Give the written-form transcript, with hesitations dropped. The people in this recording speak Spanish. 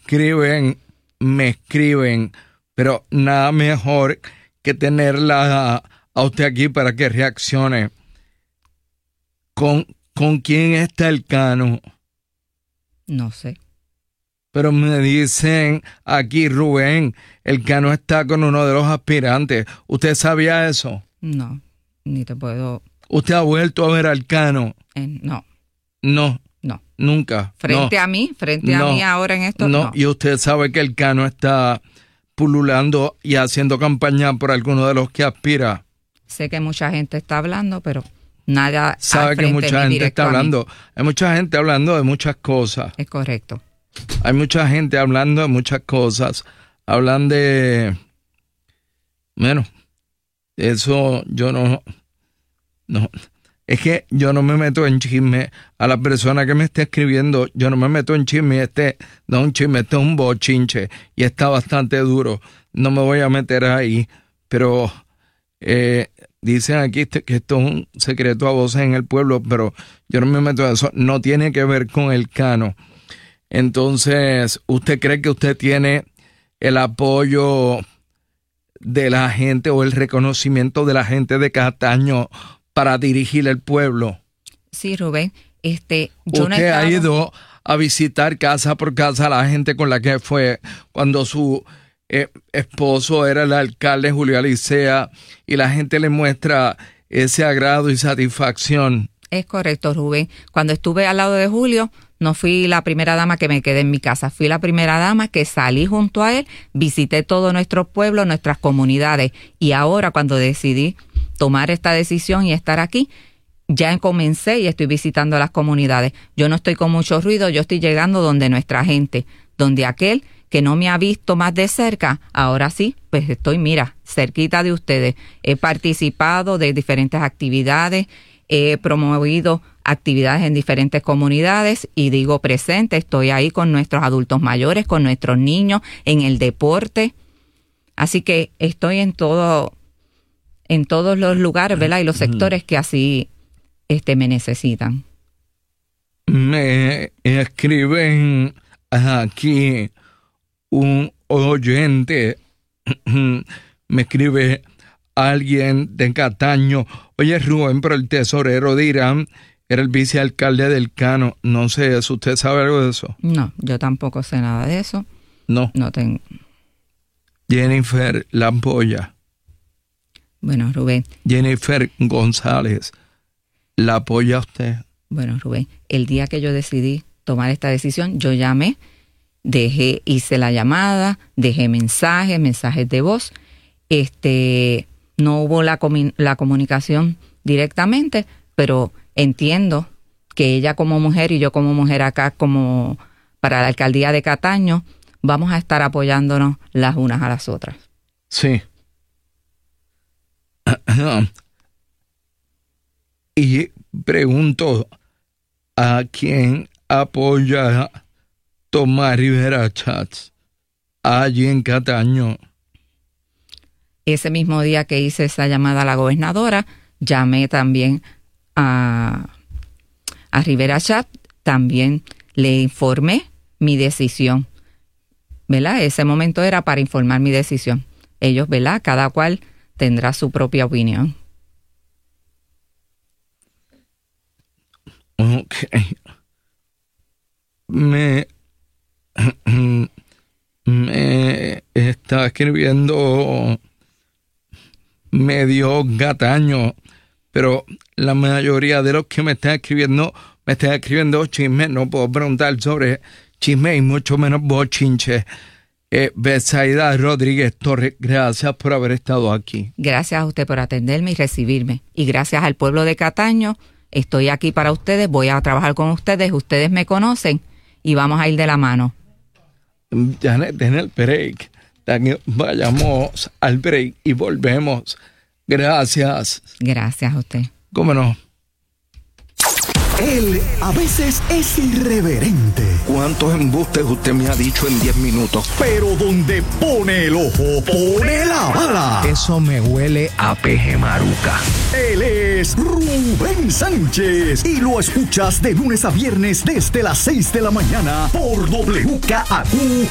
me escriben, pero nada mejor que tenerla a usted aquí para que reaccione. ¿Con quién está el Cano? No sé. Pero me dicen aquí, Rubén, el Cano está con uno de los aspirantes. ¿Usted sabía eso? No, ni te puedo... ¿Usted ha vuelto a ver al Cano? No. No. No. Nunca. ¿Frente a mí ahora en esto? No. Y usted sabe que el Cano está pululando y haciendo campaña por alguno de los que aspira. Sé que mucha gente está hablando, pero nada. Sabe que mucha gente está hablando. Hay mucha gente hablando de muchas cosas. Es correcto. Hay mucha gente hablando de muchas cosas. Hablan de... Bueno, eso yo no... Es que yo no me meto en chisme. A la persona que me está escribiendo, yo no me meto en chisme. No es un chisme, este es un bochinche. Y está bastante duro. No me voy a meter ahí. Pero dicen aquí que esto es un secreto a voces en el pueblo, pero yo no me meto en eso. No tiene que ver con el Cano. Entonces, ¿usted cree que usted tiene el apoyo de la gente o el reconocimiento de la gente de Cataño para dirigir el pueblo? Sí, Rubén. Usted ha ido a visitar casa por casa a la gente con la que fue cuando su esposo era el alcalde Julio Alicea, y la gente le muestra ese agrado y satisfacción. Es correcto, Rubén. Cuando estuve al lado de Julio, no fui la primera dama que me quedé en mi casa. Fui la primera dama que salí junto a él, visité todo nuestro pueblo, nuestras comunidades. Y ahora, cuando decidí tomar esta decisión y estar aquí, ya comencé y estoy visitando las comunidades. Yo no estoy con mucho ruido, yo estoy llegando donde nuestra gente, donde aquel que no me ha visto más de cerca, ahora sí, pues estoy, cerquita de ustedes. He participado de diferentes actividades, he promovido actividades en diferentes comunidades y digo presente, estoy ahí con nuestros adultos mayores, con nuestros niños, en el deporte. Así que estoy en todos los lugares, ¿verdad? Y los sectores que así me necesitan. Me escriben aquí un oyente, me escribe alguien de Cataño. Oye, Rubén, pero el tesorero de Irán era el vicealcalde del Cano. No sé eso. ¿Usted sabe algo de eso? No, yo tampoco sé nada de eso. No. No tengo. Jennifer Lampolla. Bueno, Rubén. Jennifer González. ¿La apoya usted? Bueno, Rubén, el día que yo decidí tomar esta decisión, yo llamé, hice la llamada, dejé mensajes de voz. No hubo la comunicación directamente, pero entiendo que ella como mujer y yo como mujer acá, como para la alcaldía de Cataño, vamos a estar apoyándonos las unas a las otras. Sí. Y pregunto, ¿a quién apoya Tomás Rivera Schatz allí en Cataño? Ese mismo día que hice esa llamada a la gobernadora, llamé también a Rivera Schatz, también le informé mi decisión, ¿verdad? Ese momento era para informar mi decisión. Ellos, ¿verdad? Cada cual tendrá su propia opinión. Ok. Me está escribiendo medio Cataño, pero la mayoría de los que me están escribiendo chismes. No puedo preguntar sobre chismes y mucho menos bochinche. Betsaida Rodríguez Torres, gracias por haber estado aquí. Gracias a usted por atenderme y recibirme. Y gracias al pueblo de Cataño, estoy aquí para ustedes, voy a trabajar con ustedes me conocen y vamos a ir de la mano. Janet, en el break. Vayamos al break y volvemos. Gracias. Gracias a usted. ¿Cómo no? Él a veces es irreverente. ¿Cuántos embustes usted me ha dicho en 10 minutos? Pero donde pone el ojo, pone la bala. Eso me huele a peje maruca. Él es Rubén Sánchez y lo escuchas de lunes a viernes desde las 6 de la mañana por WKAQ